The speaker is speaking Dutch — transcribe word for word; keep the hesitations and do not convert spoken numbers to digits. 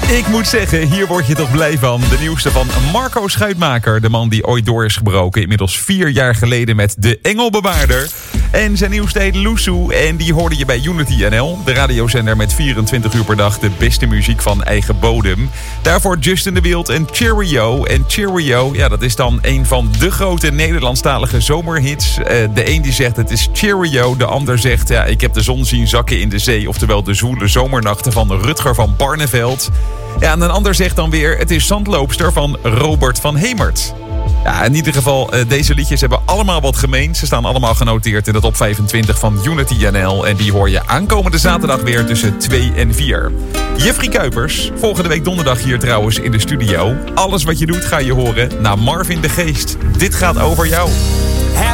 Ik moet zeggen, hier word je toch blij van. De nieuwste van Marco Schuitmaker. De man die ooit door is gebroken. Inmiddels vier jaar geleden met De Engelbewaarder. En zijn nieuwste heet Loesoe. En die hoorde je bij Unity N L. De radiozender met vierentwintig uur per dag de beste muziek van eigen bodem. Daarvoor Justin de Wild en Cheerio. En Cheerio, ja, dat is dan een van de grote Nederlandstalige zomerhits. Uh, de een die zegt het is Cheerio. De ander zegt, ja, ik heb de zon zien zakken in de zee. Oftewel de zwoele zomernachten van Rutger van Barneveld. Ja, en een ander zegt dan weer, het is Zandloopster van Robert van Hemert. Ja, in ieder geval, deze liedjes hebben allemaal wat gemeen. Ze staan allemaal genoteerd in de top vijfentwintig van Unity N L. En die hoor je aankomende zaterdag weer tussen twee en vier. Jeffrey Kuipers, volgende week donderdag hier trouwens in de studio. Alles wat je doet ga je horen naar Marvin de Geest. Dit gaat over jou.